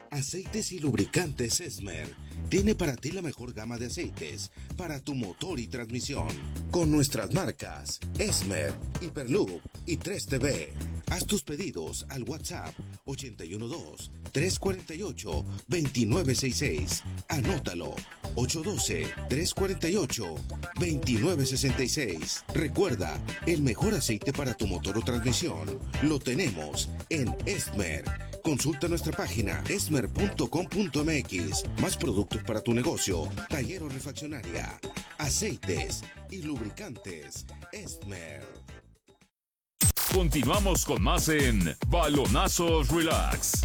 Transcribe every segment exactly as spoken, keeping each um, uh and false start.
Aceites y lubricantes Esmer tiene para ti la mejor gama de aceites para tu motor y transmisión. Con nuestras marcas Esmer, Hyperloop y tres T V. Haz tus pedidos al WhatsApp ochenta y uno dos, tres cuarenta y ocho, veintinueve sesenta y seis. Anótalo, ocho uno dos, tres cuarenta y ocho, veintinueve sesenta y seis. Recuerda, el mejor aceite para tu motor o transmisión lo tenemos en Esmer. Consulta nuestra página esmer punto com punto m x. Más productos para tu negocio, taller o refaccionaria. Aceites y lubricantes Esmer. Continuamos con más en Balonazos Relax.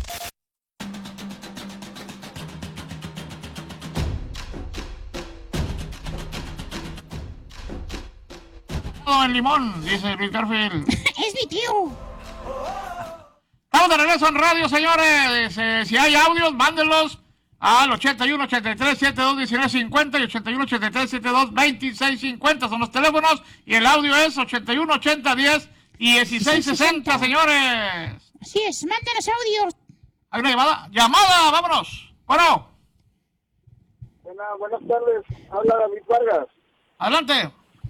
Oh, el limón, dice Rick Garfield. Es mi tío. Estamos de regreso en radio, señores. Eh, si hay audios, mándenlos al ochenta y uno, ochenta y tres, setenta y dos, diecinueve cincuenta y ochenta y uno, ochenta y tres, setenta y dos, veintiséis cincuenta. Son los teléfonos y el audio es ochenta y uno, ochenta, diez y dieciséis sesenta, señores. Así es, mándenos audios. Hay una llamada. ¡Llamada! ¡Vámonos! Bueno. Buena, buenas tardes. Habla David Vargas. Adelante.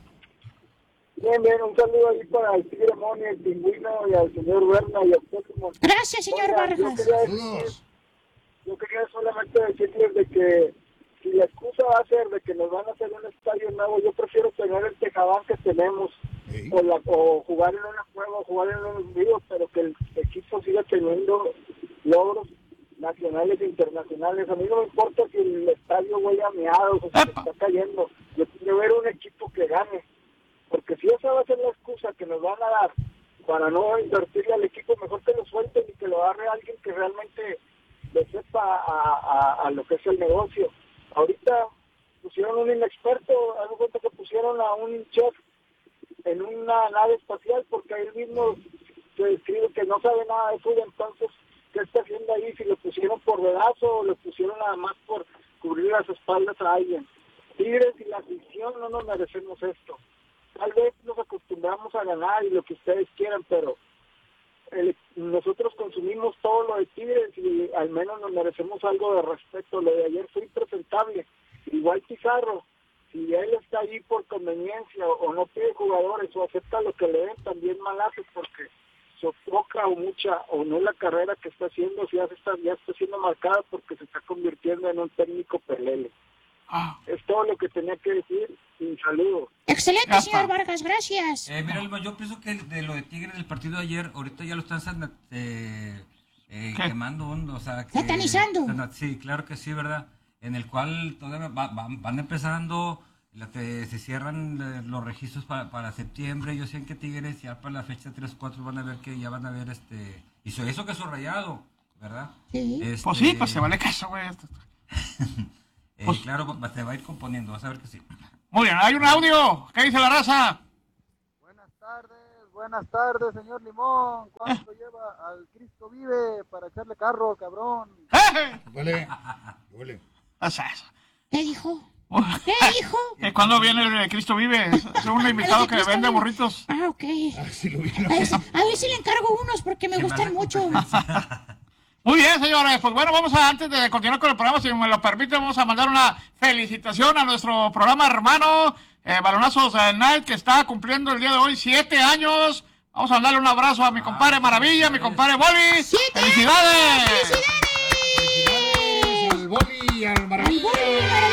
Bien, bien, un saludo ahí para el Tigre Moni, el Pingüino y al señor Berna y al próximo. Gracias, señor Oiga, Vargas. Yo quería, decir, yo quería solamente decirles de que si la excusa va a ser de que nos van a hacer un estadio nuevo, yo prefiero tener el tejabán que tenemos ¿Sí? o, la, o jugar en una cueva o jugar en unos ríos, pero que el equipo siga teniendo logros nacionales e internacionales. A mí no me importa si el estadio huele a miados o si se está cayendo. Yo quiero ver un equipo que gane. Porque si esa va a ser la excusa que nos van a dar para no invertirle al equipo, mejor que lo suelten y que lo agarre alguien que realmente le sepa a, a, a lo que es el negocio. Ahorita pusieron un inexperto, algo cuenta que pusieron a un chef en una nave espacial porque él mismo se describe que no sabe nada de fútbol. Entonces, ¿qué está haciendo ahí? Si lo pusieron por dedazo o lo pusieron nada más por cubrir las espaldas a alguien. Tigres y la afición no nos merecemos esto. Tal vez nos acostumbramos a ganar y lo que ustedes quieran, pero el, nosotros consumimos todo lo de Tigres y al menos nos merecemos algo de respeto. Lo de ayer fue impresentable. Igual Pizarro, si él está ahí por conveniencia o, o no pide jugadores o acepta lo que le den, también mal hace porque sofoca o mucha o no la carrera que está haciendo, si ya está, ya está siendo marcada porque se está convirtiendo en un técnico pelele. Ah. Es todo lo que tenía que decir. Un saludo. Excelente, Capa. Señor Vargas, gracias. Eh, mira, Elma, yo pienso que de lo de Tigres del partido de ayer, ahorita ya lo están eh, eh, quemando, o sea, que, satanizando. Sí, claro que sí, ¿verdad? En el cual todavía va, van, van empezando, la que se cierran los registros para, para septiembre. Yo sé que Tigres ya para la fecha tres cuatro van a ver que ya van a ver este, hizo eso que es rayado, ¿verdad? Sí. Este, pues sí, pues se vale caso, güey. eh, pues, claro, se va a ir componiendo, vas a ver que sí. Muy bien, hay un audio. ¿Qué dice la raza? Buenas tardes, buenas tardes, señor Limón. ¿Cuánto eh. lleva al Cristo Vive para echarle carro, cabrón? ¡Eh! Huele, huele. ¿Qué dijo? ¿Qué dijo? Que cuando viene el Cristo Vive, es un invitado que vende burritos. Ah, ok. Ah, sí lo vieron. A ver, a ver si le encargo unos porque me gustan mucho. Muy bien, señores, pues bueno, vamos a, antes de continuar con el programa, si me lo permite, vamos a mandar una felicitación a nuestro programa hermano, eh, Balonazos Night, que está cumpliendo el día de hoy siete años. Vamos a mandarle un abrazo a mi compadre Maravilla, a mi compadre Boli. ¡Felicidades! ¡Felicidades! ¡Felicidades al Boli y al Maravilla! ¡Al Boli y al Maravilla!